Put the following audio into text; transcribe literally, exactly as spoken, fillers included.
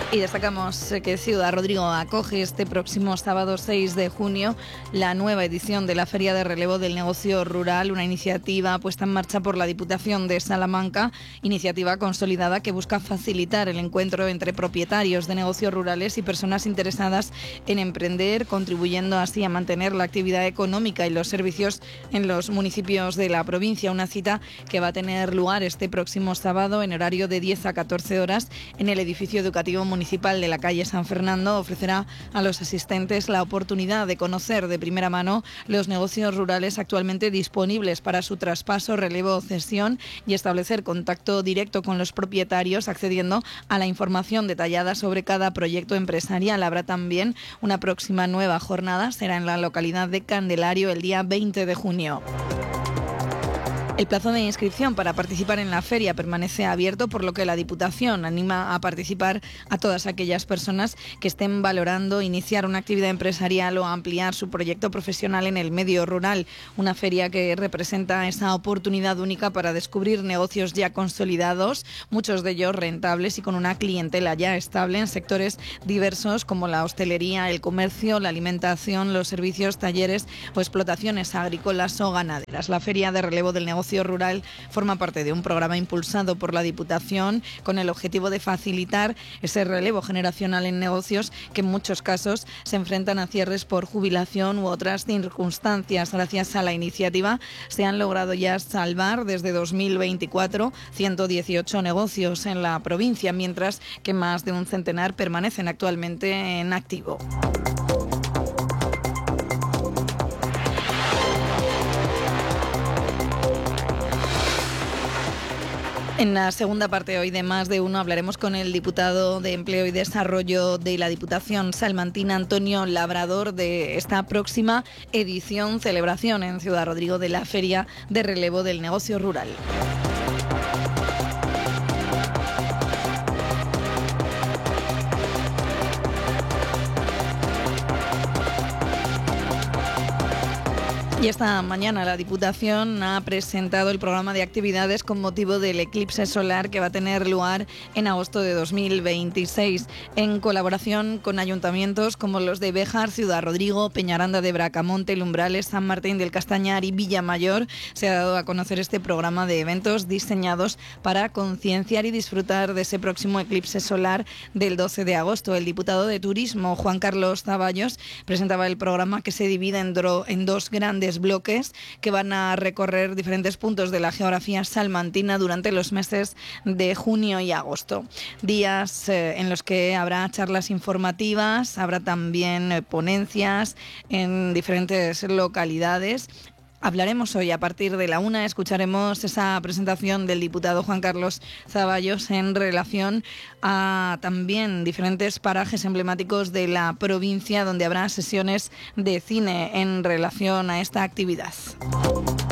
Y destacamos que Ciudad Rodrigo acoge este próximo sábado seis de junio la nueva edición de la Feria de Relevo del Negocio Rural, una iniciativa puesta en marcha por la Diputación de Salamanca, iniciativa consolidada que busca facilitar el encuentro entre propietarios de negocios rurales y personas interesadas en emprender, contribuyendo así a mantener la actividad económica y los servicios en los municipios de la provincia. Una cita que va a tener lugar este próximo sábado en horario de diez a catorce horas en el edificio educativo municipal municipal de la calle San Fernando. Ofrecerá a los asistentes la oportunidad de conocer de primera mano los negocios rurales actualmente disponibles para su traspaso, relevo o cesión y establecer contacto directo con los propietarios, accediendo a la información detallada sobre cada proyecto empresarial. Habrá también una próxima nueva jornada, será en la localidad de Candelario el día veinte de junio. El plazo de inscripción para participar en la feria permanece abierto, por lo que la Diputación anima a participar a todas aquellas personas que estén valorando iniciar una actividad empresarial o ampliar su proyecto profesional en el medio rural. Una feria que representa esa oportunidad única para descubrir negocios ya consolidados, muchos de ellos rentables y con una clientela ya estable en sectores diversos como la hostelería, el comercio, la alimentación, los servicios, talleres o explotaciones agrícolas o ganaderas. La Feria de Relevo del Negocio Rural forma parte de un programa impulsado por la Diputación con el objetivo de facilitar ese relevo generacional en negocios que en muchos casos se enfrentan a cierres por jubilación u otras circunstancias. Gracias a la iniciativa se han logrado ya salvar desde dos mil veinticuatro ciento dieciocho negocios en la provincia, mientras que más de un centenar permanecen actualmente en activo. En la segunda parte hoy de Más de Uno hablaremos con el diputado de Empleo y Desarrollo de la Diputación salmantina, Antonio Labrador, de esta próxima edición, celebración en Ciudad Rodrigo de la Feria de Relevo del Negocio Rural. Y esta mañana la Diputación ha presentado el programa de actividades con motivo del eclipse solar que va a tener lugar en agosto de dos mil veintiséis, en colaboración con ayuntamientos como los de Béjar, Ciudad Rodrigo, Peñaranda de Bracamonte, Lumbrales, San Martín del Castañar y Villamayor. Se ha dado a conocer este programa de eventos diseñados para concienciar y disfrutar de ese próximo eclipse solar del doce de agosto. El diputado de Turismo, Juan Carlos Zaballos, presentaba el programa, que se divide en, dro- en dos grandes bloques que van a recorrer diferentes puntos de la geografía salmantina durante los meses de junio y agosto. Días eh, en los que habrá charlas informativas, habrá también eh, ponencias en diferentes localidades. Hablaremos hoy a partir de la una, escucharemos esa presentación del diputado Juan Carlos Zaballos en relación a también diferentes parajes emblemáticos de la provincia donde habrá sesiones de cine en relación a esta actividad.